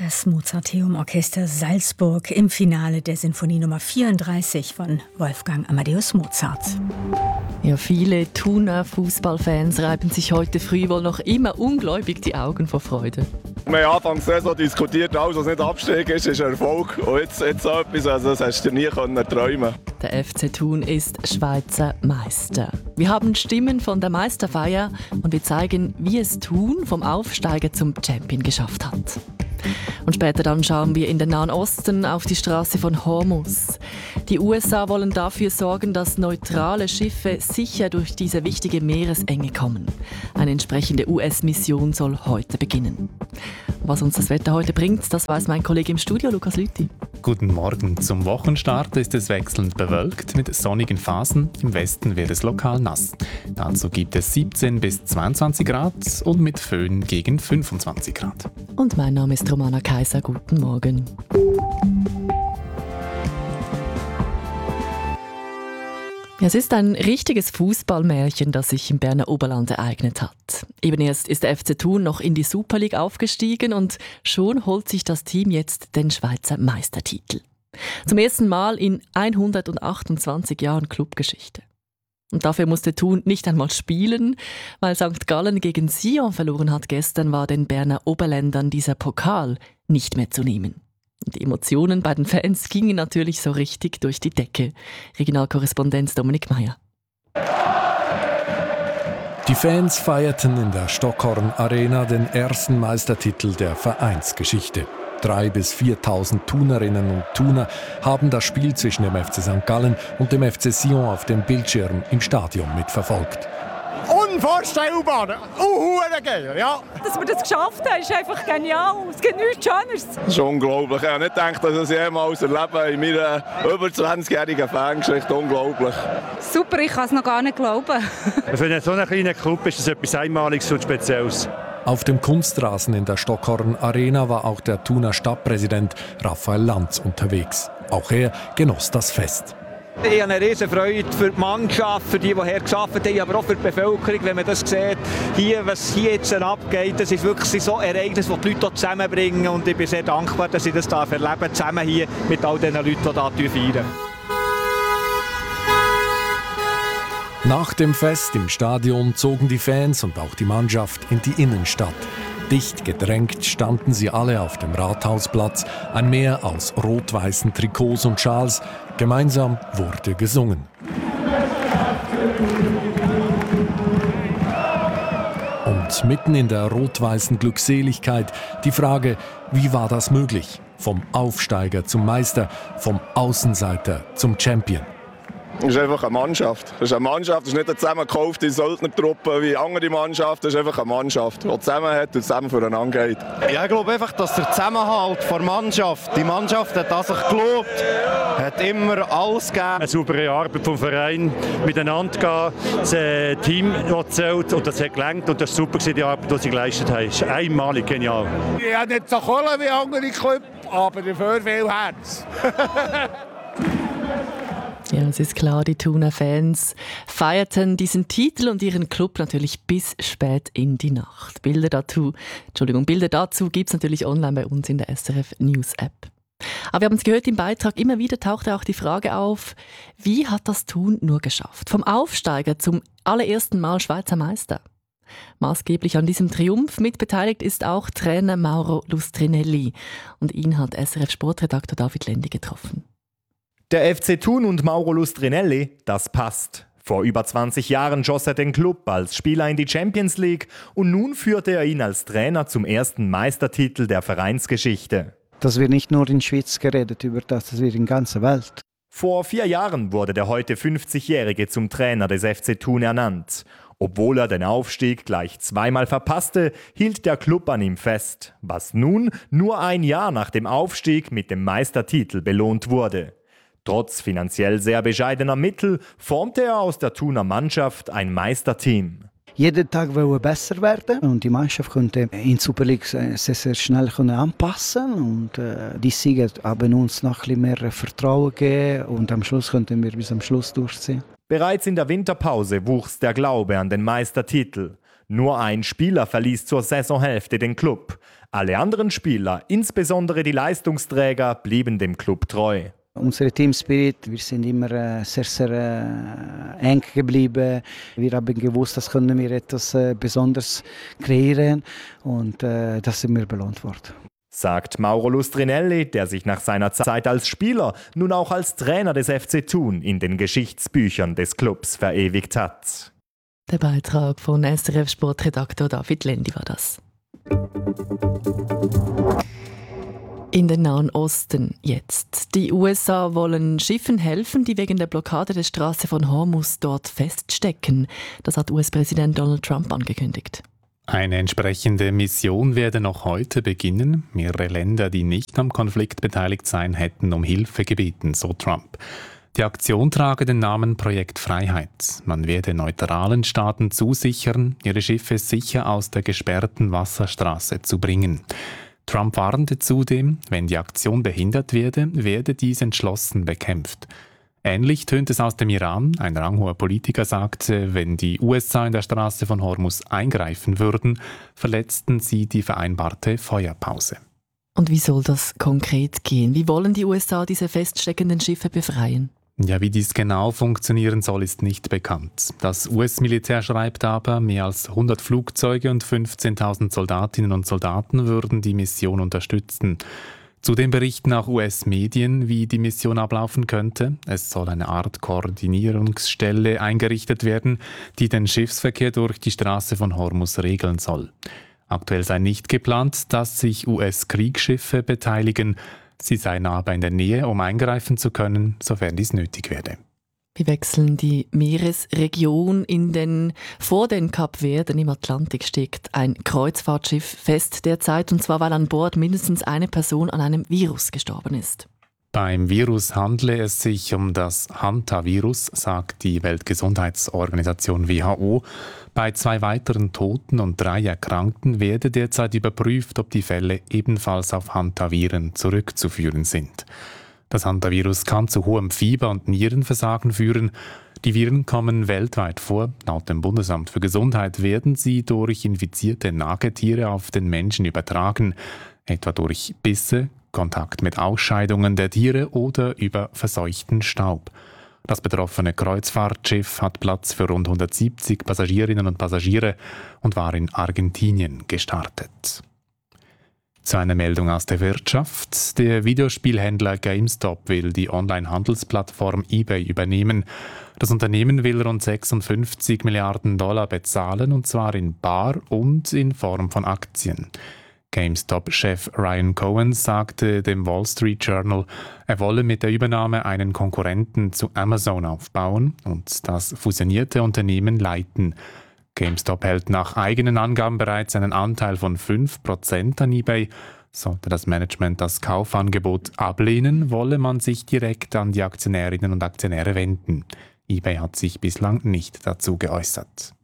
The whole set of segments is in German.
Das Mozarteum-Orchester Salzburg im Finale der Sinfonie Nummer 34 von Wolfgang Amadeus Mozart. Ja, viele Thuner Fußballfans reiben sich heute früh wohl noch immer ungläubig die Augen vor Freude. Wir haben anfangs so diskutiert, alles was nicht Abstieg ist ein Erfolg. Und jetzt so etwas, also das hast du nie träumen. Der FC Thun ist Schweizer Meister. Wir haben Stimmen von der Meisterfeier und wir zeigen, wie es Thun vom Aufsteiger zum Champion geschafft hat. Und später dann schauen wir in den Nahen Osten auf die Straße von Hormuz. Die USA wollen dafür sorgen, dass neutrale Schiffe sicher durch diese wichtige Meeresenge kommen. Eine entsprechende US-Mission soll heute beginnen. Was uns das Wetter heute bringt, das weiß mein Kollege im Studio, Lukas Lüthi. Guten Morgen. Zum Wochenstart ist es wechselnd bewölkt mit sonnigen Phasen. Im Westen wird es lokal nass. Dazu gibt es 17 bis 22 Grad und mit Föhn gegen 25 Grad. Und mein Name ist Romana Kaiser. Guten Morgen. Es ist ein richtiges Fußballmärchen, das sich im Berner Oberland ereignet hat. Eben erst ist der FC Thun noch in die Super League aufgestiegen und schon holt sich das Team jetzt den Schweizer Meistertitel. Zum ersten Mal in 128 Jahren Clubgeschichte. Und dafür musste Thun nicht einmal spielen, weil St. Gallen gegen Sion verloren hat gestern, war den Berner Oberländern dieser Pokal nicht mehr zu nehmen. Und die Emotionen bei den Fans gingen natürlich so richtig durch die Decke. Regionalkorrespondent Dominik Meyer. Die Fans feierten in der Stockhorn Arena den ersten Meistertitel der Vereinsgeschichte. 3.000 bis 4.000 Thunerinnen und Thuner haben das Spiel zwischen dem FC St. Gallen und dem FC Sion auf dem Bildschirm im Stadion mitverfolgt. Unvorstellbar! Geil, ja. Dass wir das geschafft haben, ist einfach genial. Es gibt nichts Schöneres. Das ist unglaublich. Ich habe nicht gedacht, dass ich das jemals erlebe in meiner über 20-jährigen Fangeschichte. Unglaublich. Super, ich kann es noch gar nicht glauben. Für so einen kleinen Club ist das etwas Einmaliges und Spezielles. Auf dem Kunstrasen in der Stockhorn Arena war auch der Thuner Stadtpräsident Raphael Lanz unterwegs. Auch er genoss das Fest. Ich habe eine riesen Freude für die Mannschaft, für die hier gearbeitet haben, aber auch für die Bevölkerung, wenn man das sieht. Was hier jetzt abgeht, das ist wirklich so ein Ereignis, das die Leute hier zusammenbringen. Und ich bin sehr dankbar, dass ich das erleben darf, zusammen hier mit all den Leuten, die hier feiern. Nach dem Fest im Stadion zogen die Fans und auch die Mannschaft in die Innenstadt. Dicht gedrängt standen sie alle auf dem Rathausplatz, ein Meer aus rot-weißen Trikots und Schals. Gemeinsam wurde gesungen. Und mitten in der rot-weißen Glückseligkeit die Frage, wie war das möglich? Vom Aufsteiger zum Meister, vom Außenseiter zum Champion. Es ist einfach eine Mannschaft. Es ist eine Mannschaft, es ist nicht eine zusammengekaufte Söldnertruppe wie andere Mannschaften. Es ist einfach eine Mannschaft, die zusammenhält und zusammen voneinander geht. Ja, ich glaube einfach, dass der Zusammenhalt der Mannschaft, die Mannschaft hat an sich geglaubt, hat immer alles gegeben. Eine saubere Arbeit vom Verein, miteinander gehen, das Team, das zählt, und das hat gelangt und das war super, die Arbeit, die sie geleistet haben. Das ist einmalig genial. Ich habe nicht so Kohle wie andere Clubs, aber dafür viel Herz. Ja, es ist klar, die Thuner Fans feierten diesen Titel und ihren Club natürlich bis spät in die Nacht. Bilder dazu gibt es natürlich online bei uns in der SRF News App. Aber wir haben es gehört im Beitrag, immer wieder tauchte auch die Frage auf, wie hat das Thun nur geschafft? Vom Aufsteiger zum allerersten Mal Schweizer Meister. Maßgeblich an diesem Triumph mitbeteiligt ist auch Trainer Mauro Lustrinelli. Und ihn hat SRF-Sportredakteur David Lendi getroffen. Der FC Thun und Mauro Lustrinelli, das passt. Vor über 20 Jahren schoss er den Club als Spieler in die Champions League und nun führte er ihn als Trainer zum ersten Meistertitel der Vereinsgeschichte. Das wird nicht nur in der Schweiz geredet über das wird in der ganzen Welt. Vor 4 Jahren wurde der heute 50-Jährige zum Trainer des FC Thun ernannt. Obwohl er den Aufstieg gleich 2-mal verpasste, hielt der Club an ihm fest, was nun nur ein Jahr nach dem Aufstieg mit dem Meistertitel belohnt wurde. Trotz finanziell sehr bescheidener Mittel formte er aus der Thuner Mannschaft ein Meisterteam. Jeden Tag wollen wir besser werden und die Mannschaft konnte in der Super League sehr, sehr schnell anpassen und die Sieger haben uns noch ein bisschen mehr Vertrauen gegeben und am Schluss konnten wir bis am Schluss durchziehen. Bereits in der Winterpause wuchs der Glaube an den Meistertitel. Nur ein Spieler verließ zur Saisonhälfte den Club. Alle anderen Spieler, insbesondere die Leistungsträger, blieben dem Club treu. Unser Teamspirit, wir sind immer sehr eng geblieben. Wir haben gewusst, dass können wir etwas Besonderes kreieren und das sind wir belohnt worden. Sagt Mauro Lustrinelli, der sich nach seiner Zeit als Spieler nun auch als Trainer des FC Thun in den Geschichtsbüchern des Clubs verewigt hat. Der Beitrag von SRF-Sportredaktor David Lendi war das. In den Nahen Osten jetzt. Die USA wollen Schiffen helfen, die wegen der Blockade der Straße von Hormuz dort feststecken. Das hat US-Präsident Donald Trump angekündigt. Eine entsprechende Mission werde noch heute beginnen. Mehrere Länder, die nicht am Konflikt beteiligt seien, hätten um Hilfe gebeten, so Trump. Die Aktion trage den Namen Projekt Freiheit. Man werde neutralen Staaten zusichern, ihre Schiffe sicher aus der gesperrten Wasserstraße zu bringen. Trump warnte zudem, wenn die Aktion behindert werde dies entschlossen bekämpft. Ähnlich tönt es aus dem Iran. Ein ranghoher Politiker sagte, wenn die USA in der Straße von Hormuz eingreifen würden, verletzten sie die vereinbarte Feuerpause. Und wie soll das konkret gehen? Wie wollen die USA diese feststeckenden Schiffe befreien? Ja, wie dies genau funktionieren soll, ist nicht bekannt. Das US-Militär schreibt aber, mehr als 100 Flugzeuge und 15.000 Soldatinnen und Soldaten würden die Mission unterstützen. Zudem berichten auch US-Medien, wie die Mission ablaufen könnte. Es soll eine Art Koordinierungsstelle eingerichtet werden, die den Schiffsverkehr durch die Straße von Hormuz regeln soll. Aktuell sei nicht geplant, dass sich US-Kriegsschiffe beteiligen. Sie seien aber in der Nähe, um eingreifen zu können, sofern dies nötig werde. Wir wechseln die Meeresregion vor den Kapverden im Atlantik steckt ein Kreuzfahrtschiff fest derzeit, und zwar weil an Bord mindestens eine Person an einem Virus gestorben ist. Beim Virus handle es sich um das Hantavirus, sagt die Weltgesundheitsorganisation WHO. Bei 2 weiteren Toten und 3 Erkrankten werde derzeit überprüft, ob die Fälle ebenfalls auf Hantaviren zurückzuführen sind. Das Hantavirus kann zu hohem Fieber und Nierenversagen führen. Die Viren kommen weltweit vor. Laut dem Bundesamt für Gesundheit werden sie durch infizierte Nagetiere auf den Menschen übertragen, etwa durch Bisse, Kontakt mit Ausscheidungen der Tiere oder über verseuchten Staub. Das betroffene Kreuzfahrtschiff hat Platz für rund 170 Passagierinnen und Passagiere und war in Argentinien gestartet. Zu einer Meldung aus der Wirtschaft. Der Videospielhändler GameStop will die Online-Handelsplattform eBay übernehmen. Das Unternehmen will rund $56 Milliarden bezahlen, und zwar in bar und in Form von Aktien. GameStop-Chef Ryan Cohen sagte dem Wall Street Journal, er wolle mit der Übernahme einen Konkurrenten zu Amazon aufbauen und das fusionierte Unternehmen leiten. GameStop hält nach eigenen Angaben bereits einen Anteil von 5% an eBay. Sollte das Management das Kaufangebot ablehnen, wolle man sich direkt an die Aktionärinnen und Aktionäre wenden. eBay hat sich bislang nicht dazu geäußert.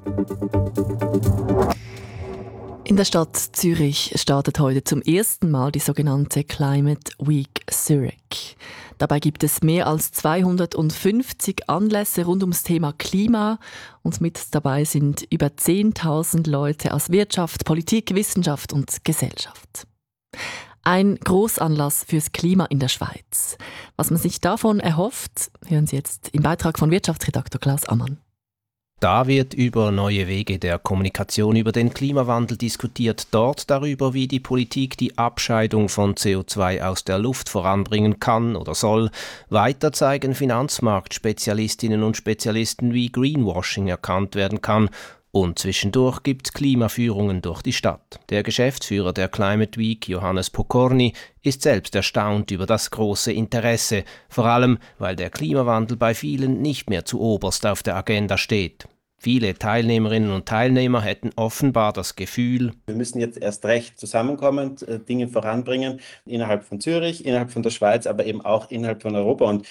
In der Stadt Zürich startet heute zum ersten Mal die sogenannte Climate Week Zurich. Dabei gibt es mehr als 250 Anlässe rund ums Thema Klima und mit dabei sind über 10.000 Leute aus Wirtschaft, Politik, Wissenschaft und Gesellschaft. Ein Großanlass fürs Klima in der Schweiz. Was man sich davon erhofft, hören Sie jetzt im Beitrag von Wirtschaftsredaktor Klaus Ammann. Da wird über neue Wege der Kommunikation über den Klimawandel diskutiert, dort darüber, wie die Politik die Abscheidung von CO2 aus der Luft voranbringen kann oder soll. Weiter zeigen Finanzmarktspezialistinnen und Spezialisten, wie Greenwashing erkannt werden kann. Und zwischendurch gibt es Klimaführungen durch die Stadt. Der Geschäftsführer der Climate Week, Johannes Pokorny, ist selbst erstaunt über das große Interesse, vor allem weil der Klimawandel bei vielen nicht mehr zuoberst auf der Agenda steht. Viele Teilnehmerinnen und Teilnehmer hätten offenbar das Gefühl, wir müssen jetzt erst recht zusammenkommen, Dinge voranbringen, innerhalb von Zürich, innerhalb von der Schweiz, aber eben auch innerhalb von Europa. Und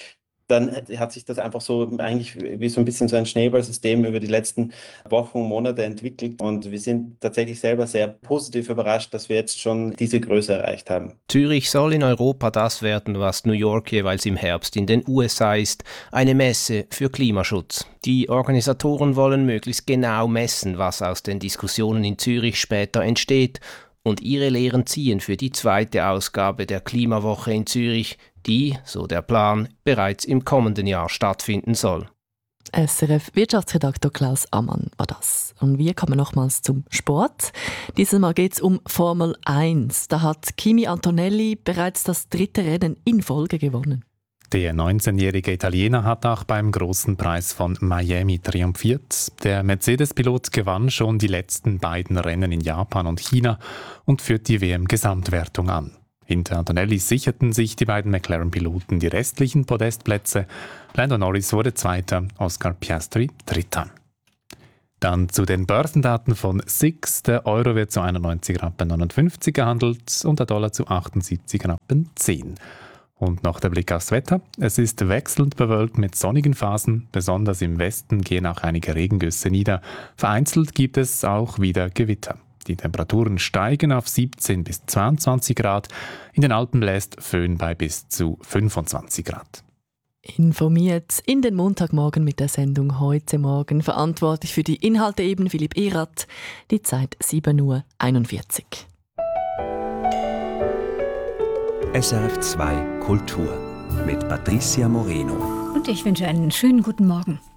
dann hat sich das einfach so eigentlich wie so ein bisschen so ein Schneeballsystem über die letzten Wochen und Monate entwickelt. Und wir sind tatsächlich selber sehr positiv überrascht, dass wir jetzt schon diese Größe erreicht haben. Zürich soll in Europa das werden, was New York jeweils im Herbst in den USA ist, eine Messe für Klimaschutz. Die Organisatoren wollen möglichst genau messen, was aus den Diskussionen in Zürich später entsteht und ihre Lehren ziehen für die zweite Ausgabe der Klimawoche in Zürich, die, so der Plan, bereits im kommenden Jahr stattfinden soll. SRF-Wirtschaftsredaktor Klaus Ammann war das. Und wir kommen nochmals zum Sport. Dieses Mal geht es um Formel 1. Da hat Kimi Antonelli bereits das 3. Rennen in Folge gewonnen. Der 19-jährige Italiener hat auch beim Großen Preis von Miami triumphiert. Der Mercedes-Pilot gewann schon die letzten beiden Rennen in Japan und China und führt die WM-Gesamtwertung an. Hinter Antonelli sicherten sich die beiden McLaren-Piloten die restlichen Podestplätze. Lando Norris wurde Zweiter, Oscar Piastri Dritter. Dann zu den Börsendaten von SIX. Der Euro wird zu 91,59 Rappen gehandelt und der Dollar zu 78,10 Rappen. Und noch der Blick aufs Wetter. Es ist wechselnd bewölkt mit sonnigen Phasen. Besonders im Westen gehen auch einige Regengüsse nieder. Vereinzelt gibt es auch wieder Gewitter. Die Temperaturen steigen auf 17 bis 22 Grad. In den Alpen bläst Föhn bei bis zu 25 Grad. Informiert in den Montagmorgen mit der Sendung «Heute Morgen». Verantwortlich für die Inhalte eben Philipp Erath. Die Zeit 7:41 Uhr. SRF 2 Kultur mit Patricia Moreno. Und ich wünsche einen schönen guten Morgen.